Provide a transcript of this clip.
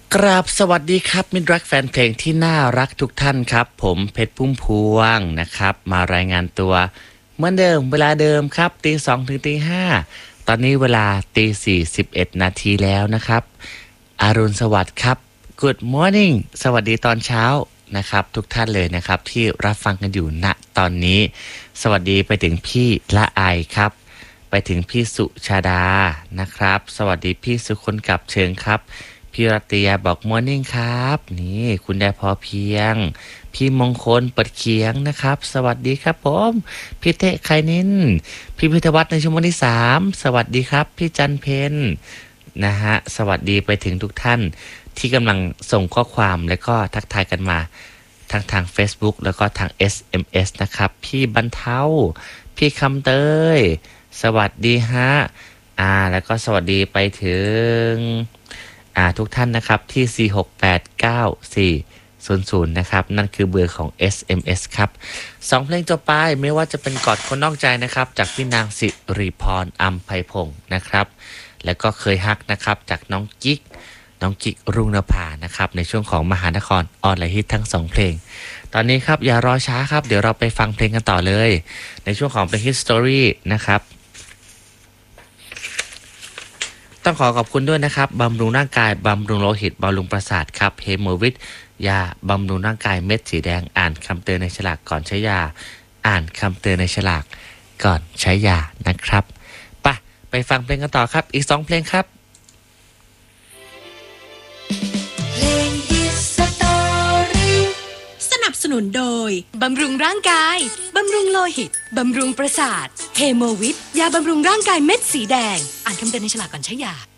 กราบสวัสดีครับมิตรรักแฟนเพลงที่น่ารักทุกท่านครับผมเพชรพุ่มพวงนะครับมารายงานตัวเหมือนเดิมเวลาเดิมครับตี 2ถึงตี 5ตอนนี้เวลาตี 4 11 นาทีแล้วนะครับอรุณสวัสดิ์ครับ Good morning สวัสดีตอนเช้านะครับทุกท่านเลยนะครับที่รับฟังกันอยู่ณตอนนี้สวัสดีไปถึงพี่ละไอครับไปถึงพี่สุชาดานะครับสวัสดีพี่สุคนกับเชิงครับ พี่รัตยาบอกมอร์นิ่งครับนี่คุณได้พอเพียงพี่มงคลเปิดเขียงนะครับสวัสดีครับผมพี่เตะไคนินพี่พิทวัฒน์ในชั่วโมงที่3สวัสดีครับพี่จันเพนนะฮะสวัสดีไปถึงทุกท่านที่กำลังส่งข้อความและก็ทักทายกันมาทั้งทาง Facebook แล้วก็ทาง SMS นะครับพี่บรรเทาพี่คำเตยสวัสดีฮะแล้วก็สวัสดีไปถึงทุกท่านนะครับที่ 4689400 นะครับนั่นคือเบอร์ของ SMS ครับ2เพลงต่อไปไม่ว่าจะเป็นกอดคนนอกใจนะครับจากพี่นางสิริพรอัมไพพงศ์นะครับแล้วก็เคยฮักนะครับจากน้องกิ๊กรุ่งนภานะครับในช่วงของมหานครออนไลน์ฮิตทั้ง2เพลงตอนนี้ครับอย่ารอช้าครับเดี๋ยวเราไปฟังเพลงกันต่อเลยในช่วงของเพลงฮิตสตอรี่นะครับต้องขอขอบคุณด้วยนะครับบำรุงร่างกายบำรุงโลหิตบำรุงประสาทครับเฮโมวิทยาบำรุงร่างกายเม็ดสีแดงอ่านคำเตือนในฉลากก่อนใช้ยาอ่านคำเตือนในฉลากก่อนใช้ยานะครับไปฟังเพลงกันต่อครับอีก2เพลงครับเพลงฮิตสตอรี่สนับสนุนโดยบำรุงร่างกายบำรุงโลหิตบำรุงประสาทเฮโมวิทยาบำรุงร่างกายเม็ดสีแดงอ่านคำเตือนในฉลากก่อนใช้ยา